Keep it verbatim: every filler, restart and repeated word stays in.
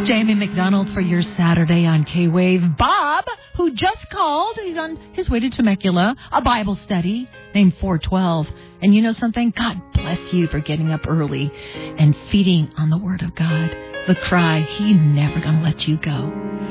Jamie McDonald for your Saturday on K-Wave. Bob, who just called, he's on his way to Temecula, a Bible study named four twelve. And you know something? God bless you for getting up early and feeding on the Word of God. The cry, He's never going to let you go.